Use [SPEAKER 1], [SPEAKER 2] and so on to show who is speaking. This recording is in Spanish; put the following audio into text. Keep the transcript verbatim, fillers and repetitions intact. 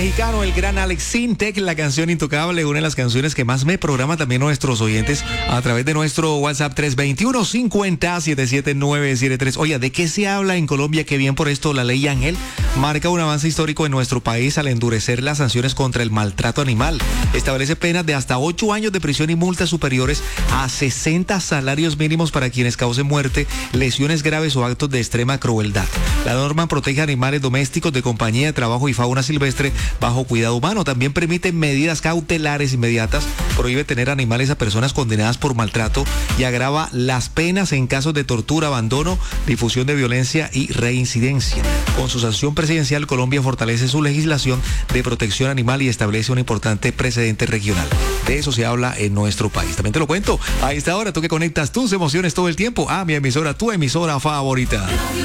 [SPEAKER 1] Mexicano, el gran Alex Sintek, la canción Intocable, una de las canciones que más me programa también nuestros oyentes a través de nuestro WhatsApp tres dos uno, cincuenta, setenta y siete nueve siete tres. Oye, ¿de qué se habla en Colombia? Qué bien por esto, la ley Ángel marca un avance histórico en nuestro país al endurecer las sanciones contra el maltrato animal. Establece penas de hasta ocho años de prisión y multas superiores a sesenta salarios mínimos para quienes causen muerte, lesiones graves o actos de extrema crueldad. La norma protege a animales domésticos de compañía, de trabajo y fauna silvestre bajo cuidado humano. También permite medidas cautelares inmediatas, prohíbe tener animales a personas condenadas por maltrato y agrava las penas en casos de tortura, abandono, difusión de violencia y reincidencia. Con su sanción presidencial, Colombia fortalece su legislación de protección animal y establece un importante precedente regional. De eso se habla en nuestro país. También te lo cuento a esta hora, tú que conectas tus emociones todo el tiempo a mi emisora, tu emisora favorita.